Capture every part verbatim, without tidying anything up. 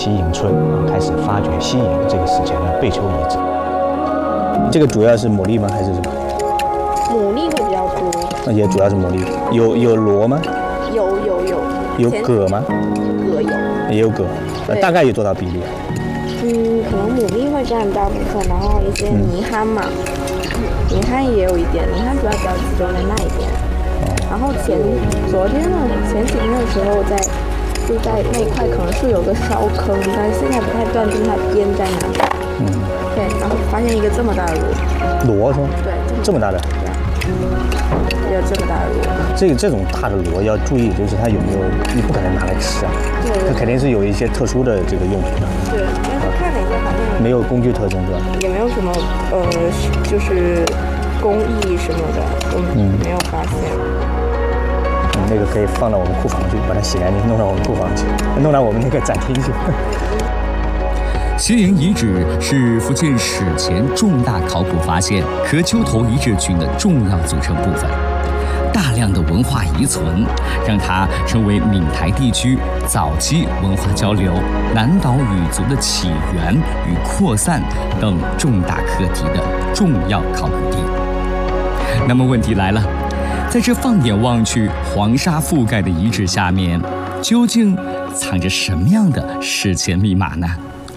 西营村啊开始发掘西营这个史前的贝丘遗址。 这个主要是牡蛎吗？还是什么？ 牡蛎会比较多， 也主要是牡蛎。有有螺吗？ 有有有。 有蛤吗？ 蛤有。 也有蛤，呃，大概有多少比例啊？ 嗯，可能牡蛎会占大部分，然后一些泥憨嘛，嗯、泥憨也有一点，泥憨主要比较集中在那一边。然后前昨天呢，前几天的时候在就在那一块可能是有个烧坑，但是现在不太断定它边在哪里。 嗯， 对，然后发现一个这么大的螺。 螺是吗？ 对， 这么大的。 对，有这么大的螺。 这个这种大的螺要注意，就是它有没有，你不可能拿来吃啊。 对。 它肯定是有一些特殊的这个用途的。 对，因为看了一下，好像没有工具特征是吧？ 也没有什么呃，就是工艺什么的，我们没有发现。 嗯，那个可以放到我们库房去，把它洗干净，弄到我们库房去，弄到我们那个展厅去。 西营遗址是福建史前重大考古发现和丘头遗址群的重要组成部分，大量的文化遗存，让它成为闽台地区早期文化交流、南岛语族的起源与扩散等重大课题的重要考古地。那么问题来了，在这放眼望去黄沙覆盖的遗址下面，究竟藏着什么样的史前密码呢？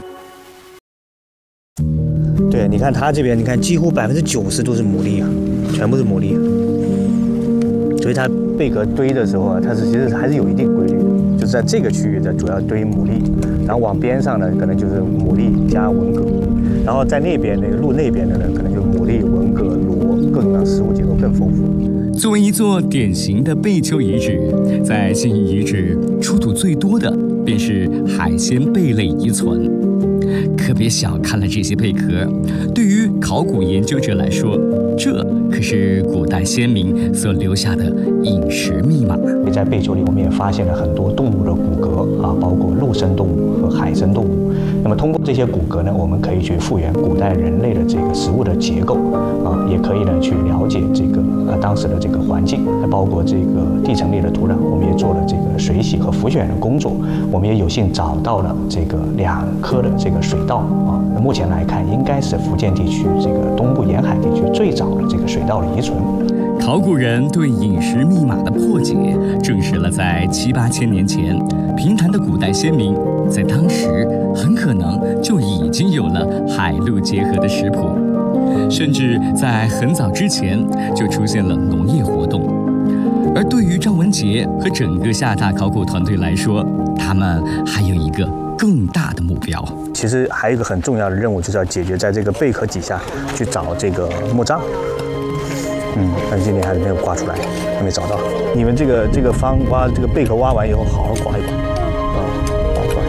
对，你看它这边，你看几乎百分之九十都是牡蛎啊，全部是牡蛎。所以它贝壳堆的时候啊，它是其实还是有一定规律的，就是在这个区域的主要堆牡蛎，然后往边上呢可能就是牡蛎加文蛤，然后在那边那个路那边的呢可能就是牡蛎、文蛤、螺，各种的食物结构更丰富。 作为一座典型的贝丘遗址，在西营遗址出土最多的便是海鲜贝类遗存。可别小看了这些贝壳，对于考古研究者来说，这可是古代先民所留下的饮食密码。 在贝丘里，我们也发现了很多动物的骨骼啊，包括陆生动物和海生动物。那么通过这些骨骼呢，我们可以去复原古代人类的这个食物的结构啊，也可以呢去了解这个呃当时的这个环境，包括这个地层类的土壤。我们也做了这个水洗和浮选的工作，我们也有幸找到了这个两颗的这个水稻啊。目前来看，应该是福建地区这个东部沿海地区最早的这个水稻的遗存。 考古人对饮食密码的破解，证实了在七八千年前，平潭的古代先民在当时很可能就已经有了海陆结合的食谱，甚至在很早之前就出现了农业活动。而对于张文杰和整个厦大考古团队来说，他们还有一个更大的目标。 其实还有一个很重要的任务，就是要解决在这个贝壳底下去找这个墓葬。嗯，但是今天还是没有刮出来，还没找到。你们这个这个方挖这个贝壳挖完以后，好好刮一刮，啊，刮一刮，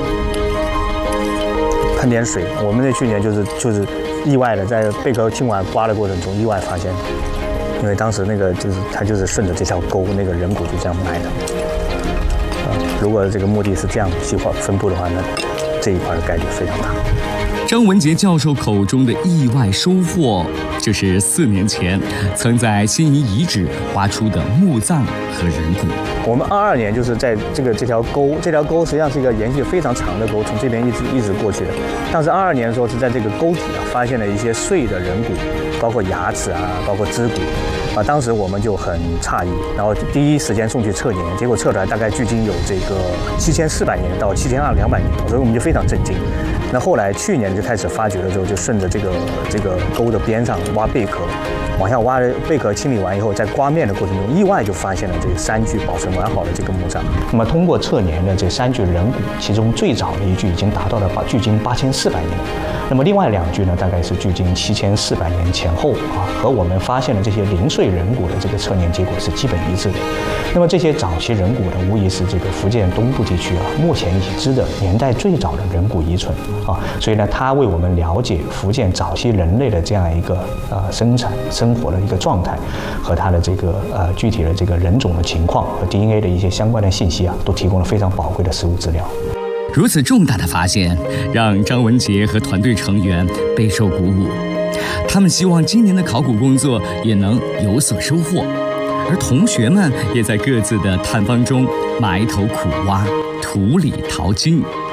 喷点水。我们那去年就是就是意外的在贝壳清完刮的过程中意外发现，因为当时那个就是它就是顺着这条沟，那个人骨就这样埋的。啊，如果这个墓地是这样细化分布的话，那这一块的概率非常大。 张文杰教授口中的意外收获，就是四年前曾在西营遗址挖出的墓葬和人骨。 我们二二年就是在这个这条沟，这条沟实际上是一个延续非常长的沟，从这边一直一直过去的。当时二二年的时候是在这个沟底啊发现了一些碎的人骨，包括牙齿啊，包括肢骨。啊，当时我们就很诧异，然后第一时间送去测年，结果测出来大概距今有这个七千四百年到七千二两百年，所以我们就非常震惊。那后来去年就开始发掘的时候，就顺着这个这个沟的边上挖贝壳，往下挖贝壳清理完以后，在刮面的过程中，意外就发现了这三具保存完好的这个墓葬。 那么通过测年的这三具人骨，其中最早的一具已经达到了距今八千四百年，那么另外两具呢，大概是距今七千四百年前后啊，和我们发现的这些零碎人骨的这个测年结果是基本一致的。那么这些早期人骨呢，无疑是这个福建东部地区啊目前已知的年代最早的人骨遗存啊，所以呢，它为我们了解福建早期人类的这样一个呃生产生活的一个状态，和它的这个呃具体的这个人种的情况和 D N A 的一些相关的信息啊，都提供了非常宝贵的实物资料。 如此重大的发现，让张文杰和团队成员备受鼓舞。他们希望今年的考古工作也能有所收获，而同学们也在各自的探方中埋头苦挖，土里淘金。